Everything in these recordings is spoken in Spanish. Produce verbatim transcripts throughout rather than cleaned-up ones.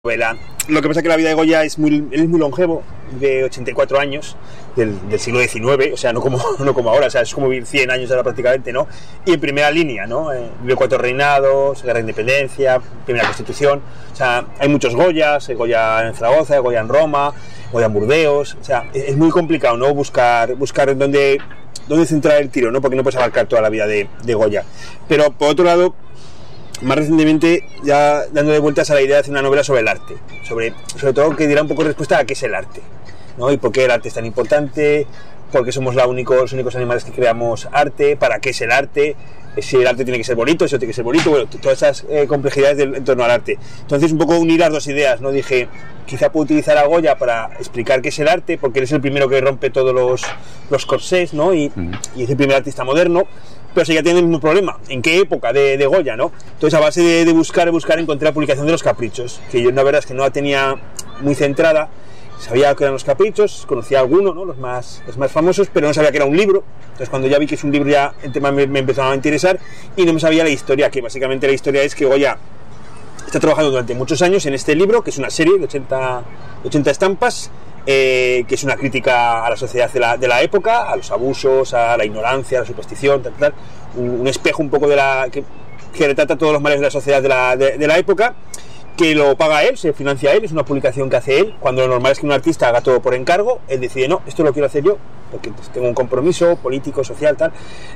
novela. Lo que pasa es que la vida de Goya es muy, él es muy longevo, de ochenta y cuatro años, del, del siglo diecinueve, o sea, no como, no como ahora, o sea, es como vivir cien años ahora prácticamente, ¿no? Y en primera línea, ¿no? Eh, vive cuatro reinados, guerra de independencia, primera constitución, o sea, hay muchos Goyas, hay Goya en Zaragoza, hay Goya en Roma, Goya en Burdeos, o sea, es, es muy complicado, ¿no? Buscar, buscar dónde, dónde centrar el tiro, ¿no? Porque no puedes abarcar toda la vida de, de Goya. Pero, por otro lado, más recientemente ya dándole vueltas a la idea de hacer una novela sobre el arte, sobre, sobre todo que diera un poco respuesta a qué es el arte, ¿no? Y por qué el arte es tan importante, por qué somos la único, los únicos animales que creamos arte, para qué es el arte, si el arte tiene que ser bonito, eso tiene que ser bonito, bueno, todas esas eh, complejidades del, en torno al arte. Entonces un poco unir las dos ideas, ¿no? Dije, quizá puedo utilizar a Goya para explicar qué es el arte, porque él es el primero que rompe todos los, los corsés, ¿no? Y, mm. y es el primer artista moderno. Pero seguía teniendo el mismo problema, ¿en qué época de, de Goya, no? Entonces, a base de, de buscar, buscar, encontré la publicación de Los Caprichos, que yo la verdad es que no la tenía muy centrada, sabía que eran Los Caprichos, conocía algunos, ¿no? Los más, los más famosos, pero no sabía que era un libro. Entonces, cuando ya vi que es un libro, ya el tema me, me empezaba a interesar, y no me sabía la historia, que básicamente la historia es que Goya está trabajando durante muchos años en este libro, que es una serie de ochenta, ochenta estampas, Eh, que es una crítica a la sociedad de la, de la época, a los abusos, a la ignorancia, a la superstición, tal, tal, un, un espejo un poco de la que, que retrata todos los males de la sociedad de la, de, de la época, que lo paga él, se financia él, es una publicación que hace él, cuando lo normal es que un artista haga todo por encargo. Él decide, no, esto lo quiero hacer yo, porque pues, tengo un compromiso político, social, tal,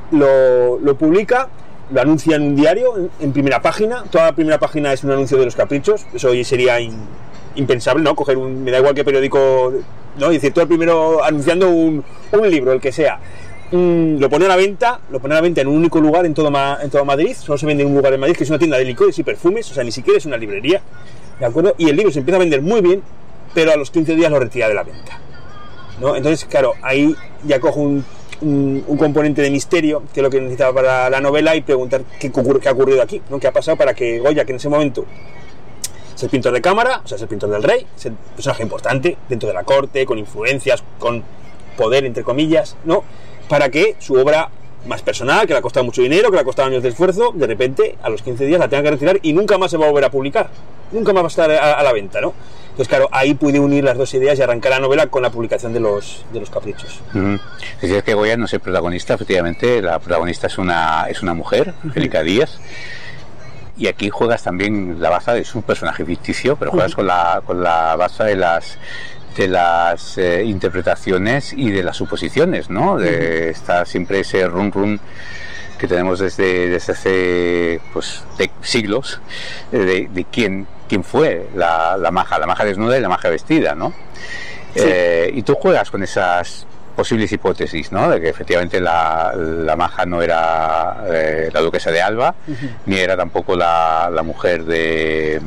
lo, lo publica, lo anuncia en un diario, en, en primera página, toda la primera página es un anuncio de Los Caprichos, eso hoy sería in, impensable, ¿no? Coger un, me da igual qué periódico, ¿no? Y decir, todo el primero anunciando un, un libro, el que sea. Mm, lo pone a la venta, lo pone a la venta en un único lugar en todo, Ma, en todo Madrid, solo se vende en un lugar en Madrid, que es una tienda de licores y perfumes, o sea, ni siquiera es una librería, ¿de acuerdo? Y el libro se empieza a vender muy bien, pero a los quince días lo retira de la venta, ¿no? Entonces, claro, ahí ya cojo un, un, un componente de misterio, que es lo que necesitaba para la novela, y preguntar qué, qué ha ocurrido aquí, ¿no? ¿Qué ha pasado para que Goya, que en ese momento es el pintor de cámara, o sea, es el pintor del rey, es el personaje importante dentro de la corte, con influencias, con poder, entre comillas, ¿no? Para que su obra más personal, que le ha costado mucho dinero, que le ha costado años de esfuerzo, de repente, a los quince días la tenga que retirar y nunca más se va a volver a publicar, nunca más va a estar a, a la venta, ¿no? Entonces, claro, ahí pude unir las dos ideas y arrancar la novela con la publicación de los, de los Caprichos. Uh-huh. Es decir, que Goya no es el protagonista, efectivamente, la protagonista es una, es una mujer, Angélica Díaz. Y aquí juegas también la baza, es un personaje ficticio, pero juegas con la con la baza de las de las eh, interpretaciones y de las suposiciones, ¿no? De, está siempre ese run run que tenemos desde, desde hace pues de siglos de, de quién quién fue la, la maja, la maja desnuda y la maja vestida, ¿no? Sí. Eh, y tú juegas con esas posibles hipótesis, ¿no? De que efectivamente la, la maja no era eh, la duquesa de Alba, uh-huh. ni era tampoco la, la mujer de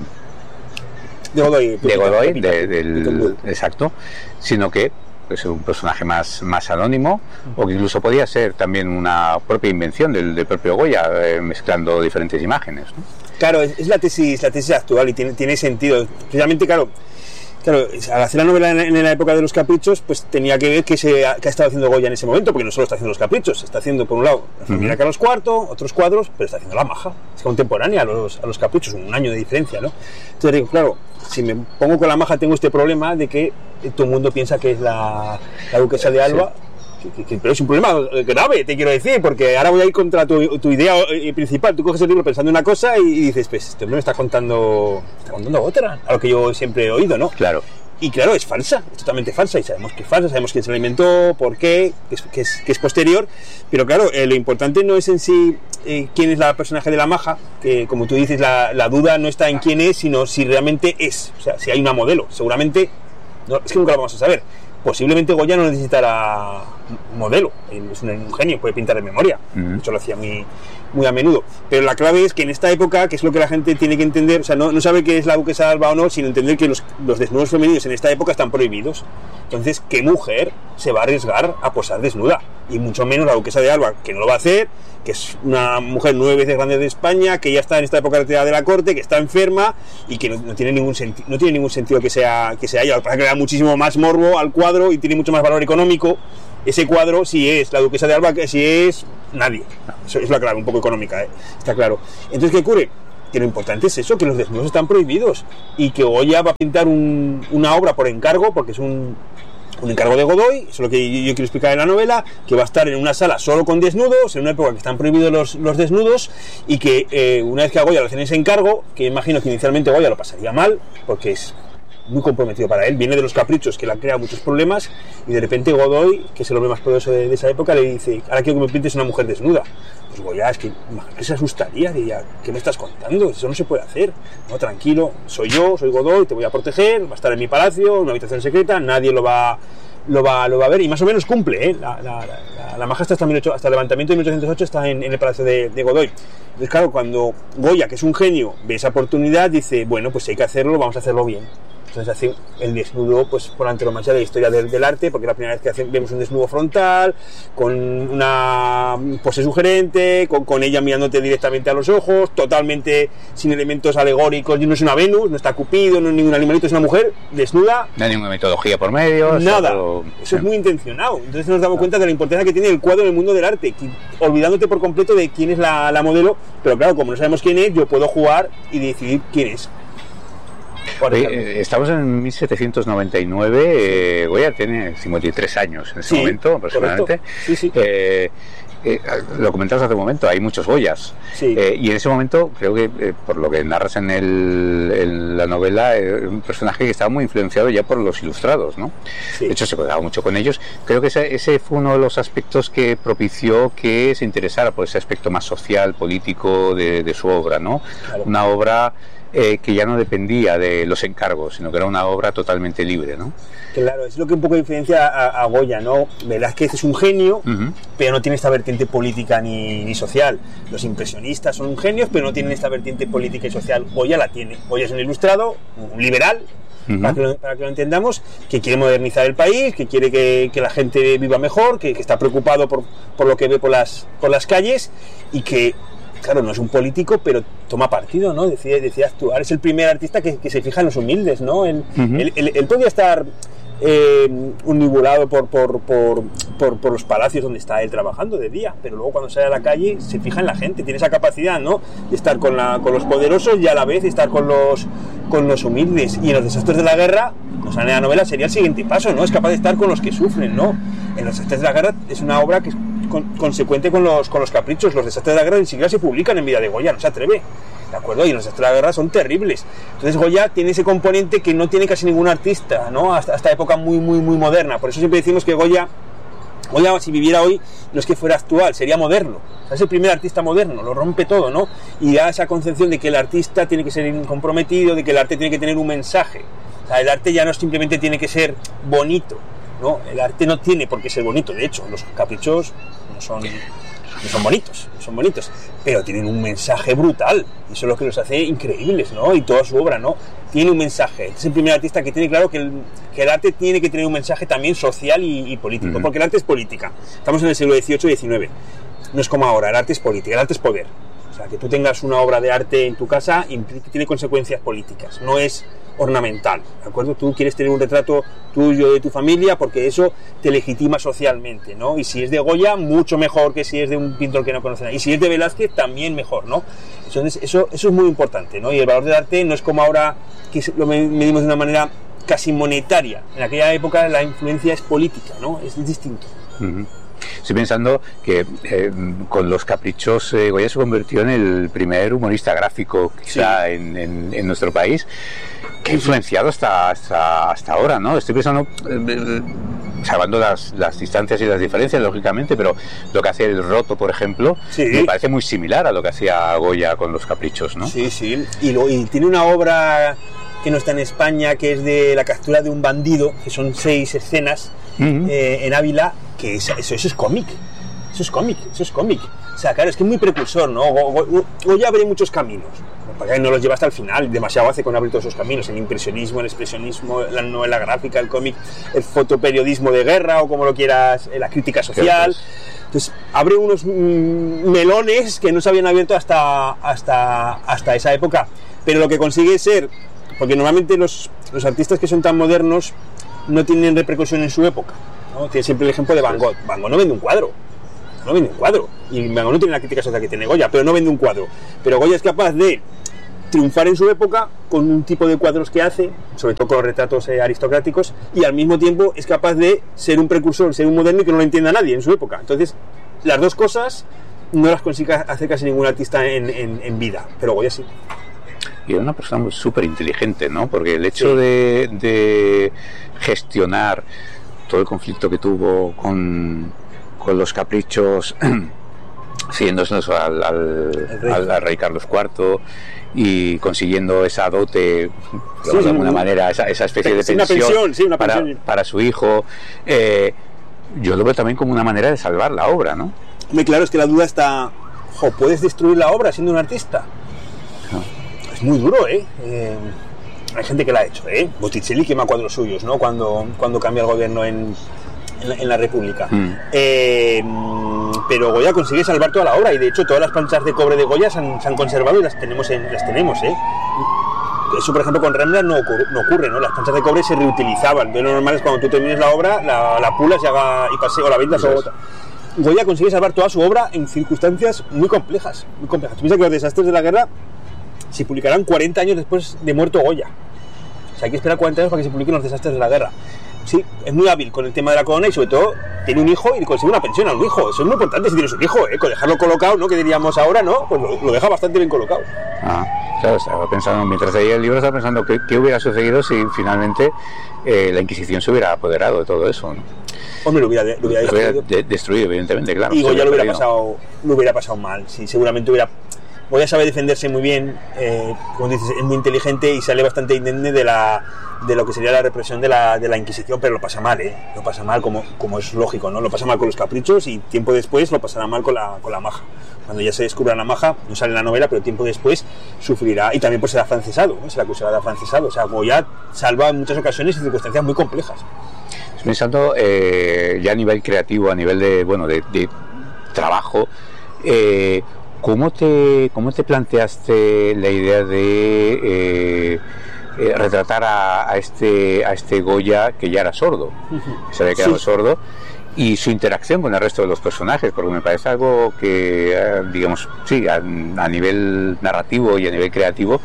de Godoy, de Godoy de, del, exacto, sino que es un personaje más, más anónimo, uh-huh. o que incluso podía ser también una propia invención del, del propio Goya, eh, mezclando diferentes imágenes, ¿no? Claro, es, es la tesis la tesis actual y tiene, tiene sentido, especialmente, claro. Claro, al hacer la novela en, en la época de Los Caprichos, pues tenía que ver qué, se, qué ha estado haciendo Goya en ese momento, porque no solo está haciendo Los Caprichos, está haciendo, por un lado, la familia uh-huh. Carlos cuarto, otros cuadros, pero está haciendo La Maja, es contemporánea a los, a los Caprichos, un año de diferencia, ¿no? Entonces digo, claro, si me pongo con La Maja tengo este problema de que todo el mundo piensa que es la, la duquesa de Alba, sí. Que, que, que, pero es un problema grave, te quiero decir, porque ahora voy a ir contra tu, tu idea principal. Tú coges el libro pensando una cosa y, y dices, pues este hombre me está contando, está contando otra, a lo que yo siempre he oído, ¿no? Claro. Y claro, es falsa, es totalmente falsa, y sabemos que es falsa, sabemos quién se la inventó, por qué, que es, que es, que es posterior, pero claro, eh, lo importante no es en sí eh, quién es la personaje de la maja, que como tú dices, la, la duda no está en quién es, sino si realmente es, o sea, si hay una modelo, seguramente, no, es que nunca lo vamos a saber. Posiblemente Goya no necesitará un modelo, es un genio, puede pintar de memoria, uh-huh. de hecho lo hacía muy, muy a menudo, pero la clave es que en esta época, que es lo que la gente tiene que entender, o sea, no, no sabe qué es la duquesa de Alba o no, sino entender que los, los desnudos femeninos en esta época están prohibidos. Entonces, ¿qué mujer se va a arriesgar a posar desnuda? Y mucho menos la duquesa de Alba, que no lo va a hacer, que es una mujer nueve veces grande de España, que ya está en esta época retirada de la corte, que está enferma y que no, no tiene ningún sentido, no tiene ningún sentido que sea que sea ella. Lo que pasa es que le da muchísimo más morbo al cuadro y tiene mucho más valor económico ese cuadro si es la duquesa de Alba que si es nadie. Eso es la clave un poco económica, ¿eh? Está claro. Entonces, ¿qué ocurre? que lo importante es eso, que los desnudos están prohibidos y que Goya va a pintar un, una obra por encargo, porque es un, un encargo de Godoy, eso es lo que yo, yo quiero explicar en la novela, que va a estar en una sala solo con desnudos, en una época que están prohibidos los, los desnudos, y que eh, una vez que a Goya le hacen ese encargo, que imagino que inicialmente Goya lo pasaría mal, porque es muy comprometido para él, viene de los caprichos que le han creado muchos problemas, y de repente Godoy, que es el hombre más poderoso de, de esa época, le dice: ahora quiero que me pintes una mujer desnuda. Pues Goya, es que, que se asustaría, diría: ¿qué me estás contando? Eso no se puede hacer. No, tranquilo, soy yo, soy Godoy, te voy a proteger, va a estar en mi palacio, en una habitación secreta, nadie lo va lo va, lo va a ver, y más o menos cumple, ¿eh? La, la, la, la maja hasta, hasta el levantamiento de mil ochocientos ocho está en, en el palacio de, de Godoy. Entonces, claro, cuando Goya, que es un genio, ve esa oportunidad, dice: bueno, pues si hay que hacerlo, vamos a hacerlo bien. Entonces hace el desnudo, pues, por antonomasia de la historia del, del arte, porque es la primera vez que hace, vemos un desnudo frontal, con una pose sugerente, con, con ella mirándote directamente a los ojos, totalmente sin elementos alegóricos. No es una Venus, no está Cupido, no es ningún animalito, es una mujer desnuda. No hay ninguna metodología por medio. Nada, solo... eso es muy intencionado. Entonces nos damos cuenta de la importancia que tiene el cuadro en el mundo del arte, que, olvidándote por completo de quién es la, la modelo, pero claro, como no sabemos quién es, yo puedo jugar y decidir quién es. Oye, estamos en mil setecientos noventa y nueve, eh, Goya tiene cincuenta y tres años en ese sí, momento aproximadamente. Sí, sí. Eh, eh, lo comentabas hace un momento, hay muchos Goyas. Sí. Eh, y en ese momento, creo que eh, por lo que narras en, el, en la novela, eh, un personaje que estaba muy influenciado ya por los ilustrados, ¿no? Sí. De hecho, se quedaba mucho con ellos. Creo que ese, ese fue uno de los aspectos que propició que se interesara por ese aspecto más social, político de, de su obra, ¿no? Claro. Una obra Eh, que ya no dependía de los encargos, sino que era una obra totalmente libre, ¿no? Claro, es lo que un poco diferencia a, a Goya, ¿no? Velázquez es un genio, uh-huh. pero no tiene esta vertiente política ni, ni social. Los impresionistas son genios, pero no tienen esta vertiente política y social. Goya la tiene. Goya es un ilustrado, un liberal, uh-huh. para, que lo, para que lo entendamos, que quiere modernizar el país, que quiere que, que la gente viva mejor, que, que está preocupado por, por lo que ve por las, por las calles, y que, claro, no es un político, pero toma partido, ¿no? Decide, decide actuar. Es el primer artista que, que se fija en los humildes, ¿no? Él, uh-huh. él, él, él podía estar eh, unibulado por, por, por, por, por los palacios donde está él trabajando de día, pero luego cuando sale a la calle se fija en la gente, tiene esa capacidad, ¿no? De estar con, la, con los poderosos y a la vez estar con los, con los humildes. Y en los desastres de la guerra, nos sale la novela, sería el siguiente paso, ¿no? Es capaz de estar con los que sufren, ¿no? En los desastres de la guerra es una obra que es Con, consecuente con los, con los caprichos. Los desastres de la guerra ni siquiera se publican en vida de Goya, no se atreve, ¿de acuerdo? Y los desastres de la guerra son terribles. Entonces Goya tiene ese componente que no tiene casi ningún artista, ¿no? Hasta esta época muy, muy, muy moderna. Por eso siempre decimos que Goya, Goya, si viviera hoy, no es que fuera actual, sería moderno. O sea, es el primer artista moderno, lo rompe todo, ¿no? Y da esa concepción de que el artista tiene que ser comprometido, de que el arte tiene que tener un mensaje. O sea, el arte ya no simplemente tiene que ser bonito, ¿no? El arte no tiene por qué ser bonito. De hecho, los caprichos no son, no son bonitos, no son bonitos, pero tienen un mensaje brutal, y eso es lo que los hace increíbles, ¿no? Y toda su obra, ¿no? Tiene un mensaje. Este es el primer artista que tiene claro que el, que el arte tiene que tener un mensaje también social y, y político, uh-huh. porque el arte es política. Estamos en el siglo dieciocho y diecinueve. No es como ahora, el arte es política, el arte es poder. O sea, que tú tengas una obra de arte en tu casa tiene consecuencias políticas, no es ornamental, ¿de acuerdo? Tú quieres tener un retrato tuyo de tu familia porque eso te legitima socialmente, ¿no? Y si es de Goya, mucho mejor que si es de un pintor que no conoce nada. Y si es de Velázquez, también mejor, ¿no? Entonces, eso, eso es muy importante, ¿no? Y el valor del arte no es como ahora que lo medimos de una manera casi monetaria. En aquella época la influencia es política, ¿no? Es distinto. Uh-huh. Estoy pensando que eh, con los caprichos eh, Goya se convirtió en el primer humorista gráfico quizá sí. en, en, en nuestro país, que ha influenciado hasta, hasta, hasta ahora, ¿no? Estoy pensando, eh, salvando las, las distancias y las diferencias, lógicamente, pero lo que hace el Roto, por ejemplo, sí. me parece muy similar a lo que hacía Goya con los caprichos, ¿no? Sí, sí, y, lo, y tiene una obra que no está en España, que es de la captura de un bandido, que son seis escenas uh-huh. eh, en Ávila, que es, eso, eso es cómic, eso es cómic, eso es cómic. O sea, claro, es que es muy precursor, ¿no? Goya abre muchos caminos, porque no los lleva hasta el final, demasiado hace con abrir todos esos caminos, el impresionismo, el expresionismo, la novela gráfica, el cómic, el fotoperiodismo de guerra, o como lo quieras, la crítica social. Entonces, abre unos mm, melones que no se habían abierto hasta, hasta, hasta esa época, pero lo que consigue es ser, porque normalmente los, los artistas que son tan modernos no tienen repercusión en su época, ¿no? Tiene siempre el ejemplo de Van Gogh. Van Gogh no vende un cuadro, no vende un cuadro, y Van Gogh no tiene la crítica social que tiene Goya, pero no vende un cuadro. Pero Goya es capaz de triunfar en su época con un tipo de cuadros que hace, sobre todo con los retratos eh, aristocráticos, y al mismo tiempo es capaz de ser un precursor, ser un moderno y que no lo entienda nadie en su época. Entonces, las dos cosas no las consigue hacer casi ningún artista en, en, en vida, pero Goya sí. Y era una persona súper inteligente, ¿no? Porque el hecho sí. de, de gestionar todo el conflicto que tuvo con, con los caprichos, siguiéndoselos al, al, rey. Al, al rey Carlos cuarto y consiguiendo esa dote, sí, de alguna sí, manera, esa, esa especie de pensión, una pensión, sí, una para, pensión. para su hijo, eh, yo lo veo también como una manera de salvar la obra, ¿no? Muy claro, es que la duda está, jo, ¿puedes destruir la obra siendo un artista? No. Es muy duro, ¿eh? eh hay gente que la ha hecho, ¿eh? Botticelli quema cuadros suyos, ¿no? Cuando, cuando cambia el gobierno en, en, la, en la República. Mm. Eh, pero Goya consigue salvar toda la obra y de hecho todas las planchas de cobre de Goya se han, se han conservado y las tenemos, en, las tenemos, ¿eh? Eso, por ejemplo, con Rembrandt no ocurre, no ocurre, ¿no? Las planchas de cobre se reutilizaban. Lo normal es cuando tú termines la obra, la, la pulas y, haga, y pase, o la vendas o otra. Goya consigue salvar toda su obra en circunstancias muy complejas, muy complejas. Tú piensas que los desastres de la guerra se publicarán cuarenta años después de muerto Goya. O sea, hay que esperar cuarenta años para que se publiquen los desastres de la guerra. Sí, es muy hábil con el tema de la corona y sobre todo tiene un hijo y consigue una pensión a un hijo. Eso es muy importante si tienes un hijo, ¿eh? Con dejarlo colocado, ¿no? Que diríamos ahora, ¿no? Pues lo, lo deja bastante bien colocado. Ah, claro, estaba pensando, mientras leía el libro estaba pensando qué, qué hubiera sucedido si finalmente eh, la Inquisición se hubiera apoderado de todo eso, ¿no? Hombre, lo hubiera, lo hubiera, lo hubiera de, destruido, evidentemente, claro. Y Goya lo hubiera pasado, lo hubiera pasado mal, sí, seguramente hubiera... Goya sabe defenderse muy bien, eh, como dices, es muy inteligente y sale bastante indemne de la de lo que sería la represión de la, de la Inquisición, pero lo pasa mal, ¿eh? Lo pasa mal como, como es lógico, ¿no? Lo pasa mal con los caprichos y tiempo después lo pasará mal con la, con la maja. Cuando ya se descubra la maja, no sale en la novela, pero tiempo después sufrirá, y también pues será afrancesado, ¿no? Se le acusará de afrancesado. O sea, Goya salva en muchas ocasiones en circunstancias muy complejas. Estoy pensando eh, ya a nivel creativo, a nivel de, bueno, de, de trabajo, eh, ¿Cómo te, ¿Cómo te planteaste la idea de eh, eh, retratar a, a, este, a este Goya que ya era sordo? Uh-huh. Se había quedado sí. sordo, y su interacción con el resto de los personajes, porque me parece algo que, eh, digamos, sí, a, a nivel narrativo y a nivel creativo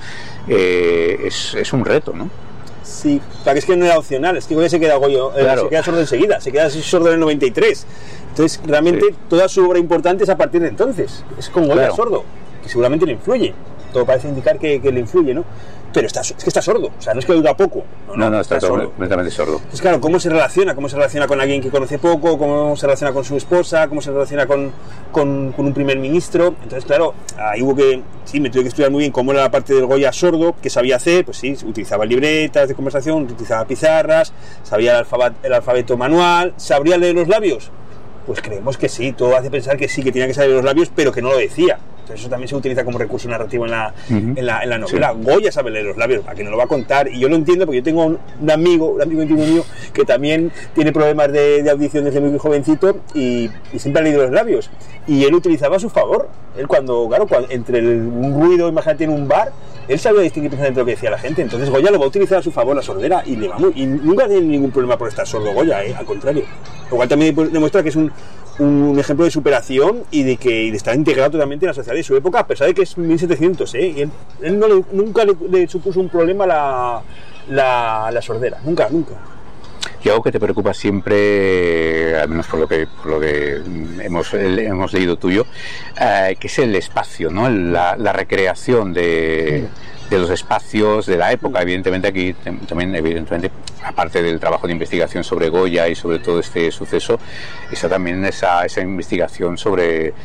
eh, es, es un reto, ¿no? Sí, o sea, que es que no era opcional, es que Goya se queda, Goyo, eh, claro. se queda sordo enseguida, se queda sordo en el noventa y tres. Entonces, realmente, sí. toda su obra importante es a partir de entonces. Es con Goya claro. sordo, que seguramente le influye. Todo parece indicar que, que le influye, ¿no? Pero está, es que está sordo, o sea, no es que dura poco. No, no, no está, está sordo. completamente sordo. Es claro, ¿cómo se relaciona? ¿Cómo se relaciona con alguien que conoce poco? ¿Cómo se relaciona con su esposa? ¿Cómo se relaciona con, con, con un primer ministro? Entonces, claro, ahí hubo que, sí, me tuve que estudiar muy bien cómo era la parte del Goya sordo, que sabía hacer, pues sí, utilizaba libretas de conversación, utilizaba pizarras, sabía el alfabeto, el alfabeto manual, ¿sabría leer los labios? Pues creemos que sí, todo hace pensar que sí, que tenía que saber los labios, pero que no lo decía. Entonces eso también se utiliza como recurso narrativo en la, uh-huh. en la, en la novela. Sí. Goya sabe leer los labios, ¿a que no lo va a contar? Y yo lo entiendo porque yo tengo un, un amigo, un amigo íntimo mío, que también tiene problemas de, de audición desde muy jovencito y, y siempre ha leído los labios. Y él utilizaba a su favor. Él cuando, claro, cuando, entre el, un ruido, imagínate en un bar, él sabía distinguir perfectamente lo que decía la gente. Entonces Goya lo va a utilizar a su favor, la sordera, y le va muy, y nunca tiene ningún problema por estar sordo Goya, ¿eh? Al contrario. Lo cual también demuestra que es un, un ejemplo de superación y de que y de estar integrado totalmente en la sociedad de su época, a pesar de que es mil setecientos, ¿eh? Y él, él no le, nunca le, le supuso un problema la, la, la sordera, nunca, nunca. Y algo que te preocupa siempre, al menos por lo que, por lo que hemos, hemos leído tuyo, eh, que es el espacio, ¿no? La, la recreación de, de los espacios de la época. Evidentemente aquí también, evidentemente, aparte del trabajo de investigación sobre Goya y sobre todo este suceso, está también esa, esa investigación sobre,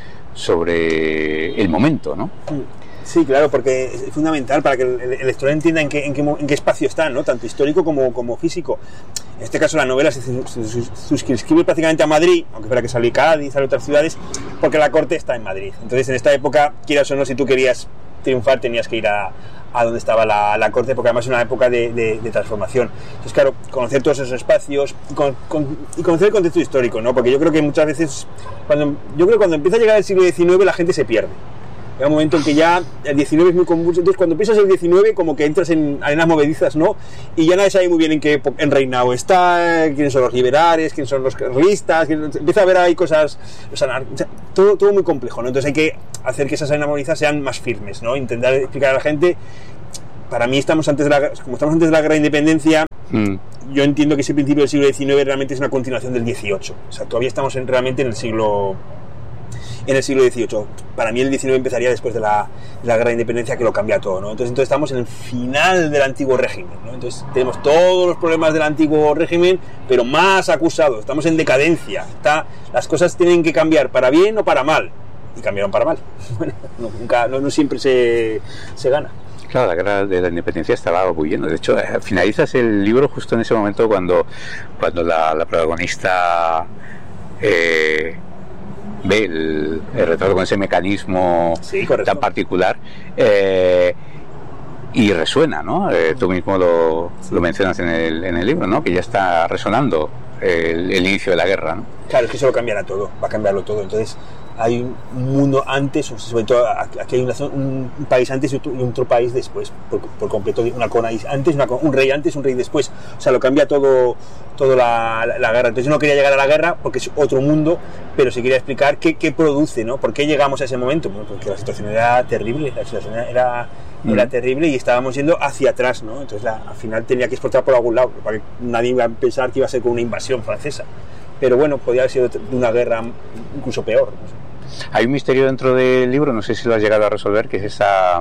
sobre el momento, ¿no? Sí, claro, porque es fundamental para que el, el lector entienda en qué, en qué, en qué espacio está, ¿no? Tanto histórico como, como físico. En este caso la novela se, se, se suscribe prácticamente a Madrid, aunque para que salió Cádiz, salió otras ciudades, porque la corte está en Madrid. Entonces en esta época, quieras o no, si tú querías triunfar tenías que ir a, a donde estaba la, la corte, porque además es una época de, de, de transformación. Entonces claro, conocer todos esos espacios y, con, con, y conocer el contexto histórico, ¿no? Porque yo creo que muchas veces, cuando, yo creo que cuando empieza a llegar el siglo diecinueve la gente se pierde. Llega un momento en que ya el diecinueve es muy convulso. Entonces cuando empiezas el diecinueve como que entras en arenas movedizas, ¿no? Y ya nadie sabe muy bien en qué en reinado está, quiénes son los liberales, quiénes son los carlistas, quién... empieza a haber ahí cosas, o sea, todo, todo muy complejo, ¿no? Entonces hay que hacer que esas anamorizas sean más firmes, ¿no? Intentar explicar a la gente. Para mí estamos antes de la, como estamos antes de la guerra de independencia, mm. yo entiendo que ese principio del siglo diecinueve realmente es una continuación del dieciocho. O sea, todavía estamos en, realmente en el siglo en el siglo dieciocho. Para mí el diecinueve empezaría después de la, de la guerra de independencia, que lo cambia todo, ¿no? Entonces, entonces estamos en el final del antiguo régimen, ¿no? Entonces tenemos todos los problemas del antiguo régimen, pero más acusados. Estamos en decadencia. Está, las cosas tienen que cambiar para bien o para mal. Y cambiaron para mal. Bueno, no, nunca, no, no siempre se, se gana. Claro, la guerra de la independencia estaba huyendo. De hecho, finalizas el libro justo en ese momento cuando, cuando la, la protagonista eh, ve el, el retrato con ese mecanismo sí, tan particular eh, y resuena, ¿no? Eh, tú mismo lo, lo mencionas en el, en el libro, ¿no? Que ya está resonando el, el inicio de la guerra, ¿no? Claro, es que eso lo cambiará todo, va a cambiarlo todo. Entonces hay un mundo antes, sobre todo aquí hay una, un país antes y otro país después, por, por completo, una corona antes, una, un rey antes, un rey después. O sea, lo cambia todo, todo la, la, la guerra. Entonces yo no quería llegar a la guerra porque es otro mundo, pero sí quería explicar qué, qué produce, ¿no? ¿Por qué llegamos a ese momento? Bueno, porque la situación era terrible, la situación era, mm. era terrible y estábamos yendo hacia atrás, ¿no? Entonces la, al final tenía que exportar por algún lado, para que nadie iba a pensar que iba a ser con una invasión francesa. Pero bueno, podía haber sido de una guerra incluso peor, no sé. Hay un misterio dentro del libro, no sé si lo has llegado a resolver, que es esa,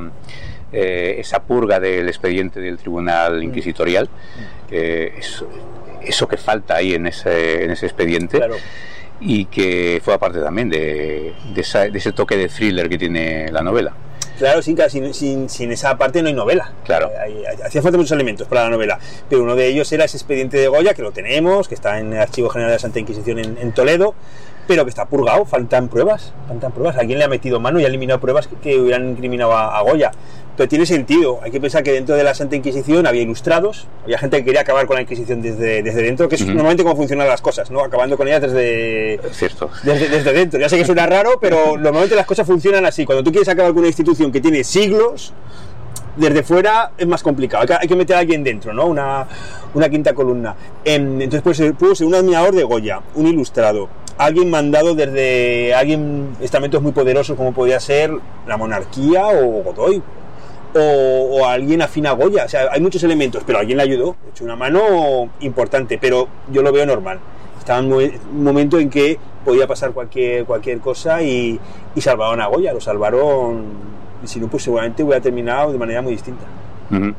eh, esa purga del expediente del Tribunal Inquisitorial, que es, eso que falta ahí en ese, en ese expediente, claro. Y que fue aparte también de, de, esa, de ese toque de thriller que tiene la novela. Claro, sin, sin, sin, sin esa parte no hay novela. Claro. Eh, hacía falta muchos elementos para la novela, pero uno de ellos era ese expediente de Goya, que lo tenemos, que está en el Archivo General de la Santa Inquisición en, en Toledo, pero que está purgado, faltan pruebas, faltan pruebas. Alguien le ha metido mano y ha eliminado pruebas que, que hubieran incriminado a, a Goya. Pero tiene sentido, hay que pensar que dentro de la Santa Inquisición había ilustrados, había gente que quería acabar con la Inquisición desde, desde dentro, que es uh-huh. normalmente cómo funcionan las cosas, ¿no? Acabando con ellas desde, Cierto. desde, desde dentro. Ya sé que suena raro, pero normalmente las cosas funcionan así. Cuando tú quieres acabar con una institución que tiene siglos, desde fuera es más complicado, hay que, hay que meter a alguien dentro, ¿no? Una, una quinta columna. Entonces pues, pudo ser un admirador de Goya, un ilustrado, alguien mandado desde alguien estamentos muy poderosos como podía ser la monarquía o Godoy, o, o alguien afín a Goya. O sea, hay muchos elementos, pero alguien le ayudó, echó una mano importante, pero yo lo veo normal. Estaba en un momento en que podía pasar cualquier, cualquier cosa y, y salvaron a Goya, lo salvaron. Y si no, pues seguramente hubiera terminado de manera muy distinta. Uh-huh.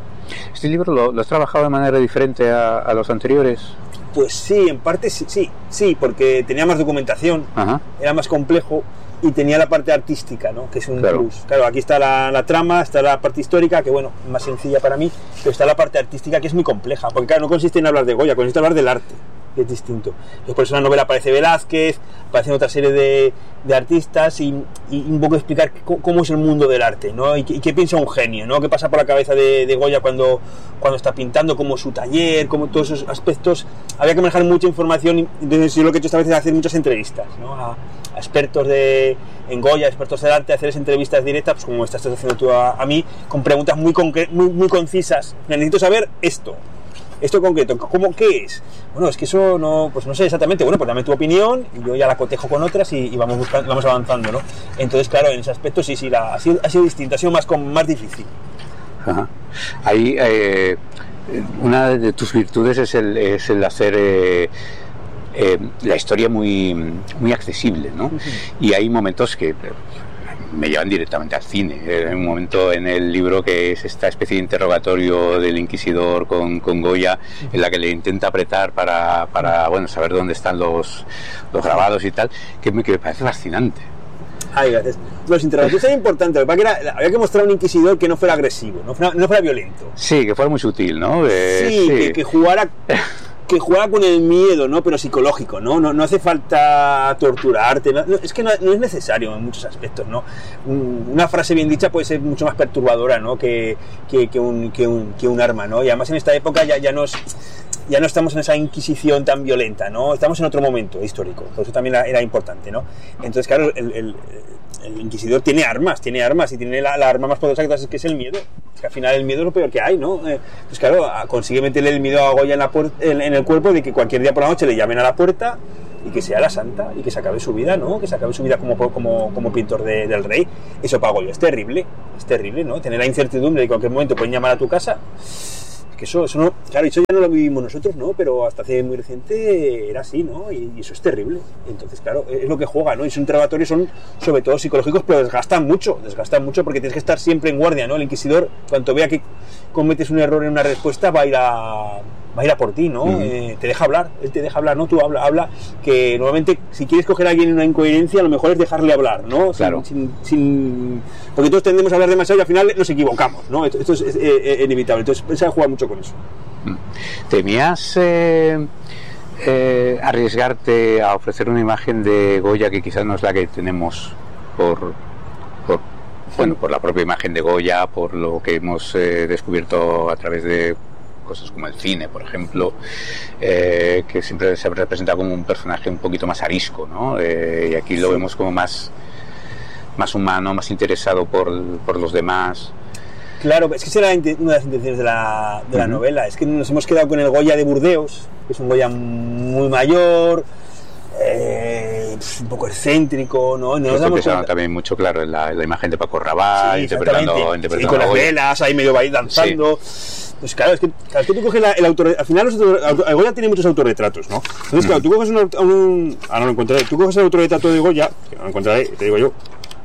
¿Este libro lo, lo has trabajado de manera diferente a, a los anteriores? Pues sí, en parte sí, sí, sí, porque tenía más documentación, uh-huh. era más complejo y tenía la parte artística, ¿no? Que es un claro. plus. Claro, aquí está la, la trama, está la parte histórica, que bueno, más sencilla para mí, pero está la parte artística que es muy compleja, porque claro, no consiste en hablar de Goya, consiste en hablar del arte, que es distinto. Y por eso en la novela aparece Velázquez, aparecen otra serie de, de artistas y, y un poco explicar cómo, cómo es el mundo del arte, ¿no? Y, y qué piensa un genio, ¿no? Qué pasa por la cabeza de, de Goya cuando, cuando está pintando, como su taller, como todos esos aspectos. Había que manejar mucha información y entonces yo lo que he hecho esta vez es hacer muchas entrevistas, ¿no? A, a expertos de, en Goya, expertos del arte, hacerles entrevistas directas, pues como estás haciendo tú a, a mí, con preguntas muy, concre- muy, muy concisas. Necesito saber esto. Esto concreto, ¿cómo, ¿qué es? Bueno, es que eso no, pues no sé exactamente. Bueno, pues dame tu opinión y yo ya la cotejo con otras y, y vamos buscando, vamos avanzando, ¿no? Entonces, claro, en ese aspecto sí, sí, la, ha, sido, ha sido distinto, ha sido más, con, más difícil. Ajá. Ahí, eh, una de tus virtudes es el, es el hacer eh, eh, la historia muy, muy accesible, ¿no? Uh-huh. Y hay momentos que me llevan directamente al cine. Hay un momento en el libro que es esta especie de interrogatorio del inquisidor con, con Goya, en la que le intenta apretar para, para bueno, saber dónde están los, los grabados y tal, que me, que me parece fascinante. Ay, gracias. Los interrogatorios eran importantes, que era, había que mostrar un inquisidor que no fuera agresivo, no fuera, no fuera violento. Sí, que fuera muy sutil, ¿no? Eh, sí, sí. Que, que jugara... que juega con el miedo, ¿no? Pero psicológico, ¿no? No, no hace falta torturarte, ¿no? Es que no, no es necesario en muchos aspectos, ¿no? Una frase bien dicha puede ser mucho más perturbadora, ¿no? Que, que, que, un, que, un, que un arma, ¿no? Y además en esta época ya, ya, nos, ya no estamos en esa inquisición tan violenta, ¿no? Estamos en otro momento histórico, por eso también era, era importante, ¿no? Entonces, claro, el, el, el inquisidor tiene armas, tiene armas y tiene la, la arma más poderosa que es el miedo. Es que al final el miedo es lo peor que hay, ¿no? Eh, pues claro, consigue meterle el miedo a Goya en, la puer- en, en el cuerpo de que cualquier día por la noche le llamen a la puerta y que sea la santa y que se acabe su vida, ¿no? Que se acabe su vida como, como, como pintor de, del rey. Eso para Goya es terrible, es terrible, ¿no? Tener la incertidumbre de que en cualquier momento pueden llamar a tu casa. Que eso, eso no, claro, eso ya no lo vivimos nosotros, ¿no? Pero hasta hace muy reciente era así, ¿no? Y, y eso es terrible. Entonces, claro, es lo que juega, ¿no? Y esos interrogatorios son sobre todo psicológicos, pero desgastan mucho, desgastan mucho porque tienes que estar siempre en guardia, ¿no? El inquisidor, cuando vea que cometes un error en una respuesta, va a ir a, va a, ir a por ti, ¿no? Uh-huh. Eh, te deja hablar, él te deja hablar, ¿no? Tú habla, habla, que normalmente si quieres coger a alguien en una incoherencia, lo mejor es dejarle hablar, ¿no? Claro. Sin, sin, sin, porque todos tendemos a hablar demasiado y al final nos equivocamos, ¿no? Esto, esto es, es, es, es inevitable. Entonces, pensa jugar mucho con eso. ¿Temías eh, eh, arriesgarte a ofrecer una imagen de Goya que quizás no es la que tenemos por, por, bueno, por la propia imagen de Goya, por lo que hemos eh, descubierto a través de cosas como el cine, por ejemplo, eh, que siempre se representa como un personaje un poquito más arisco, ¿no? Eh, y aquí lo vemos como más, más humano, más interesado por, por los demás. Claro, es que esa era una de las intenciones de la, de la uh-huh. novela. Es que nos hemos quedado con el Goya de Burdeos, que es un Goya muy mayor, eh, un poco excéntrico, ¿no? Nos damos cuenta también mucho, claro, en la, en la imagen de Paco Rabanne, sí, interpretando, interpretando sí, con las velas, ahí medio ahí danzando. Sí. Pues claro, es que, claro, es que tú coges la, el autor, al final los autor, el Goya tiene muchos autorretratos, ¿no? Entonces, claro, tú coges un, un ah, no lo encontraré, tú coges el autorretrato de Goya, que no lo encontraré, te digo yo,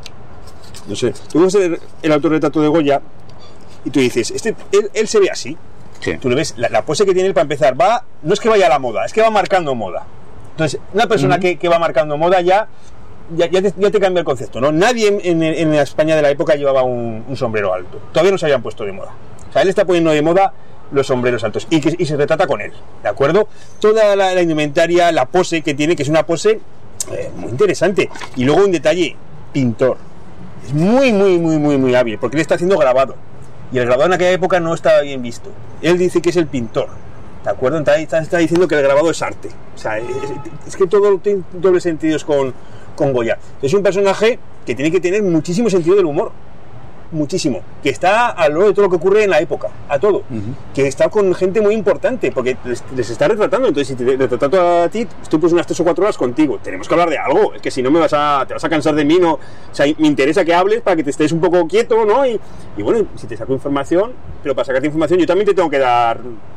no sé, tú coges el, el autorretrato de Goya y tú dices, este, él, él se ve así. Sí. Tú le ves, la, la pose que tiene él para empezar, va, no es que vaya a la moda, es que va marcando moda. Entonces, una persona uh-huh. que, que va marcando moda ya, ya, ya, te, ya te cambia el concepto, ¿no? Nadie en, en, en la España de la época llevaba un, un sombrero alto. Todavía no se habían puesto de moda. O sea, él está poniendo de moda los sombreros altos y, que, y se retrata con él, ¿de acuerdo? Toda la, la indumentaria, la pose que tiene, que es una pose eh, muy interesante. Y luego un detalle, pintor. Es muy, muy, muy, muy, muy hábil, porque él está haciendo grabado. Y el grabado en aquella época no estaba bien visto. Él dice que es el pintor, ¿de acuerdo? Entonces está, está diciendo que el grabado es arte. O sea, es, es que todo tiene dobles sentidos con, con Goya. Es un personaje que tiene que tener muchísimo sentido del humor. Muchísimo. Que está a lo de todo lo que ocurre en la época. A todo. Uh-huh. Que está con gente muy importante, porque les, les está retratando. Entonces, si te retrato a ti, estoy pues unas tres o cuatro horas contigo. Tenemos que hablar de algo. Es que si no me vas a, te vas a cansar de mí, no. O sea, me interesa que hables para que te estés un poco quieto, ¿no? Y, y bueno, si te saco información, pero para sacarte información yo también te tengo que dar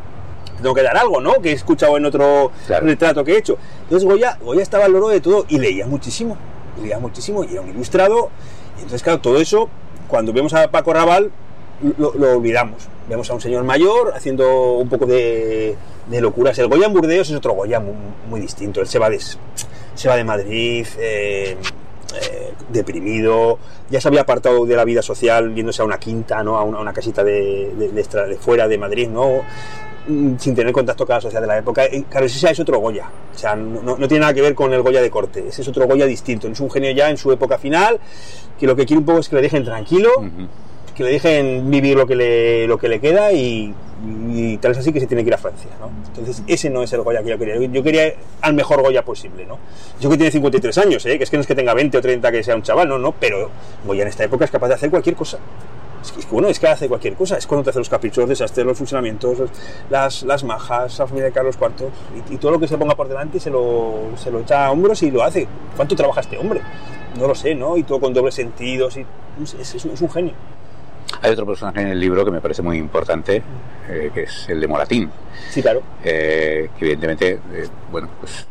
te tengo que dar algo, ¿no? Que he escuchado en otro claro. retrato que he hecho. Entonces Goya, Goya estaba al loro de todo y leía muchísimo. Leía muchísimo y era un ilustrado. Y entonces, claro, todo eso, cuando vemos a Paco Rabanne, lo, lo olvidamos. Vemos a un señor mayor haciendo un poco de, de locuras. El Goya en Burdeos es otro Goya muy, muy distinto. Él se va de, se va de Madrid, eh, eh, deprimido. Ya se había apartado de la vida social, yéndose a una quinta, ¿no? A una, a una casita de, de, de, extra, de fuera de Madrid, ¿no? Sin tener contacto con la sociedad de la época. Y, claro, ese es otro Goya. O sea, no, no tiene nada que ver con el Goya de corte. Ese es otro Goya distinto. Es un genio ya en su época final, que lo que quiere un poco es que le dejen tranquilo, uh-huh. que le dejen vivir lo que le, lo que le queda y, y tal es así que se tiene que ir a Francia, ¿no? Entonces ese no es el Goya que yo quería. Yo quería al mejor Goya posible, ¿no? Yo que tiene cincuenta y tres años, ¿eh? Que es que no es que tenga veinte o treinta que sea un chaval, no, no, pero Goya en esta época es capaz de hacer cualquier cosa. Es que, es que bueno, es que hace cualquier cosa. Es cuando te hace los caprichos, los desastres, los funcionamientos, los, las, las majas, la familia de Carlos cuarto y, y todo lo que se ponga por delante se lo, se lo echa a hombros y lo hace. ¿Cuánto trabaja este hombre? No lo sé, ¿no? Y todo con dobles sentidos y es, es, es un genio. Hay otro personaje en el libro que me parece muy importante, eh, que es el de Moratín. Sí, claro. Eh, que evidentemente, eh, bueno, pues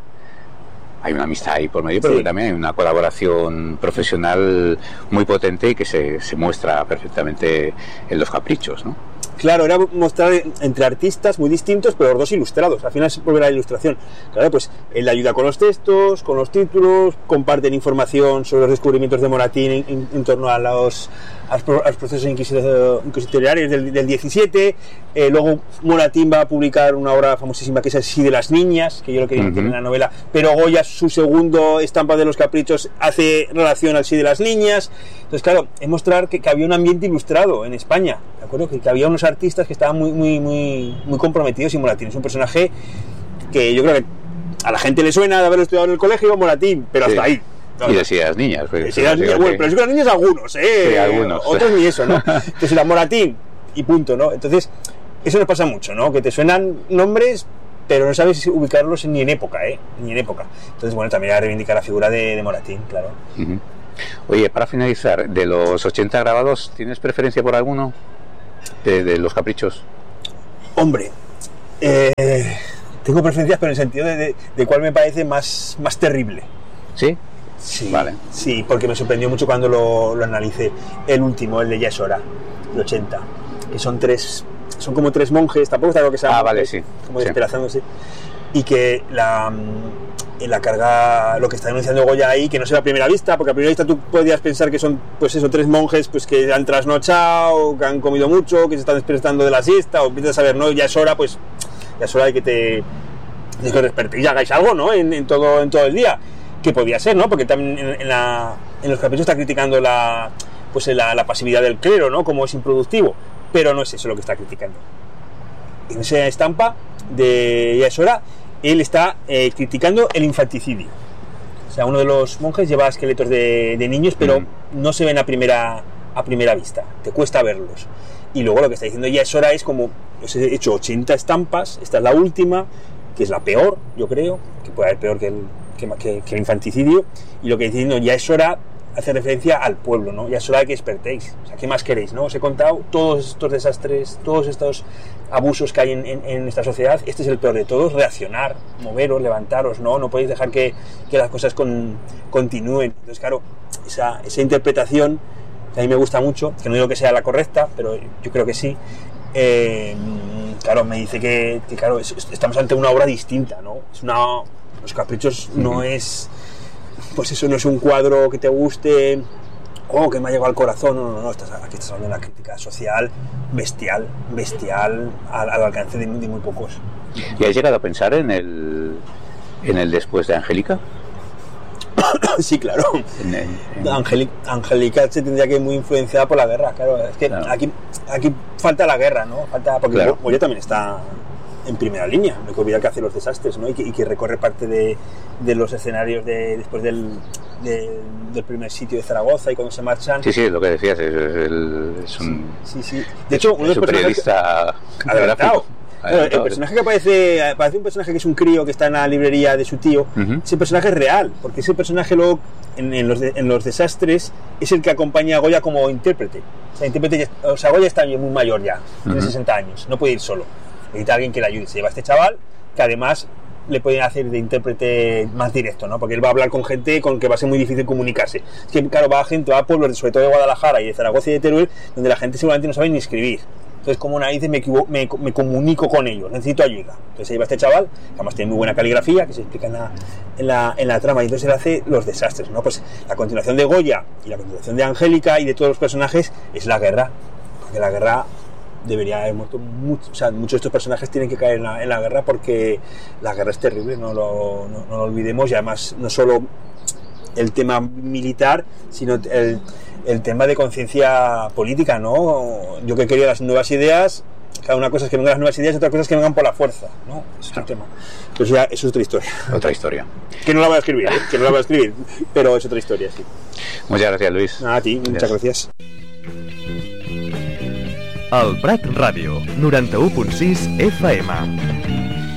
hay una amistad ahí por medio, pero sí. también hay una colaboración profesional muy potente y que se, se muestra perfectamente en Los Caprichos, ¿no? Claro, era mostrar entre artistas muy distintos, pero los dos ilustrados. Al final se vuelve la ilustración. Claro, pues él ayuda con los textos, con los títulos, comparten información sobre los descubrimientos de Moratín en, en, en torno a los, a los procesos inquisitoriales del, del diecisiete. Eh, luego Moratín va a publicar una obra famosísima que es el Sí de las Niñas, que yo lo quería uh-huh. meter en la novela, pero Goya, su segundo estampa de Los Caprichos, hace relación al Sí de las Niñas. Entonces, claro, es mostrar que, que había un ambiente ilustrado en España, ¿de acuerdo? Que, que había unos artistas que estaban muy, muy, muy, muy comprometidos y Moratín es un personaje que yo creo que a la gente le suena de haber estudiado en el colegio, Moratín, pero sí. hasta ahí. No, y decía las niñas. Pues, sí, las niñas bueno, pero es que las niñas algunos, ¿eh? Sí, algunos. Otros ni eso, ¿no? Entonces era Moratín y punto, ¿no? Entonces, eso nos pasa mucho, ¿no? Que te suenan nombres, pero no sabes ubicarlos ni en época, ¿eh? Ni en época. Entonces, bueno, también a reivindicar la figura de, de Moratín, claro. Uh-huh. Oye, para finalizar, de los ochenta grabados, ¿tienes preferencia por alguno de, de los caprichos? Hombre, eh, tengo preferencias, pero en el sentido de, de, de cuál me parece más, más terrible. ¿Sí? Sí, vale. Sí, porque me sorprendió mucho cuando lo, lo analicé. El último, el de Ya es hora, el ochenta, que son tres, son como tres monjes, tampoco está lo que sean ah, monjes, vale, sí. como sí. despelazándose, y que la, la carga, lo que está denunciando Goya ahí, que no sea a primera vista, porque a primera vista tú podías pensar que son, pues eso, tres monjes pues que han trasnochado, que han comido mucho, que se están despertando de la siesta, o empiezas a ver, no, ya es hora, pues ya es hora de que te de que despertéis y hagáis algo, ¿no? En, en todo en todo el día. Que podía ser, ¿no? Porque también en, en, la, en los caprichos está criticando la, pues la, la pasividad del clero, ¿no? Como es improductivo, pero no es eso lo que está criticando. En esa estampa de Ya es hora, él está eh, criticando el infanticidio. O sea, uno de los monjes lleva esqueletos de, de niños, pero mm. no se ven a primera, a primera vista, te cuesta verlos. Y luego lo que está diciendo Ya es hora es como, os he hecho ochenta estampas, esta es la última, que es la peor, yo creo, que puede haber peor que el Que, que, que el infanticidio, y lo que dice, no, ya es hora, hace referencia al pueblo, ¿no? Ya es hora de que despertéis, o sea, ¿qué más queréis, no? Os he contado todos estos desastres, todos estos abusos que hay en, en, en esta sociedad, este es el peor de todos, reaccionar, moveros, levantaros, ¿no? No podéis dejar que, que las cosas con, continúen. Entonces, claro, esa, esa interpretación, que a mí me gusta mucho, que no digo que sea la correcta, pero yo creo que sí, eh, claro, me dice que, que claro, es, estamos ante una obra distinta, ¿no? Es una... Los caprichos no es, pues eso, no es un cuadro que te guste, oh, que me ha llegado al corazón, no, no, no, estás, aquí estás hablando de una crítica social bestial, bestial, al, al alcance de, de muy pocos. ¿Y has llegado a pensar en el, en el después de Angélica? Sí, claro. En el, en... Angélica, Angélica se tendría que ir muy influenciada por la guerra, claro, es que claro. aquí, aquí falta la guerra, ¿no? Falta, porque claro. Goya también está en primera línea, no hay que olvidar que hace los desastres, ¿no? Y que, y que recorre parte de, de los escenarios de, después del, de, del primer sitio de Zaragoza y cuando se marchan. Sí, sí, lo que decías, es, el, es un sí, sí, sí. De hecho, uno de los periodista adelantado. Bueno, el personaje que aparece, aparece un personaje que es un crío que está en la librería de su tío, uh-huh. Ese personaje es real, porque ese personaje luego en, en, los de, en los desastres es el que acompaña a Goya como intérprete. O sea, intérprete ya, o sea, Goya está muy mayor ya, tiene uh-huh. sesenta años, no puede ir solo. Necesita alguien que le ayude. Se lleva a este chaval que además le pueden hacer de intérprete más directo, ¿no? Porque él va a hablar con gente con que va a ser muy difícil comunicarse. Es que, claro, va a gente, va a pueblos, sobre todo de Guadalajara y de Zaragoza y de Teruel, donde la gente seguramente no sabe ni escribir. Entonces, como narices me, me, me comunico con ellos, necesito ayuda. Entonces se lleva a este chaval, que además tiene muy buena caligrafía, que se explica en la, en la, en la trama, y entonces él hace los desastres, ¿no? Pues la continuación de Goya y la continuación de Angélica y de todos los personajes es la guerra, porque la guerra debería haber muerto mucho, o sea, muchos de estos personajes tienen que caer en la, en la guerra, porque la guerra es terrible, no lo, no, no lo olvidemos, y además no solo el tema militar, sino el, el tema de conciencia política, ¿no? Yo que quería las nuevas ideas, cada una cosa es que vengan las nuevas ideas y otra cosa es que vengan por la fuerza, ¿no? Es otro tema. Pero eso ya eso es otra historia. Otra historia. Que no la voy a escribir, ¿eh? Que no la voy a escribir, pero es otra historia, sí. Muchas gracias, Luis. A ti, gracias. Muchas gracias. El Prat Ràdio, noranta-u punt sis F M.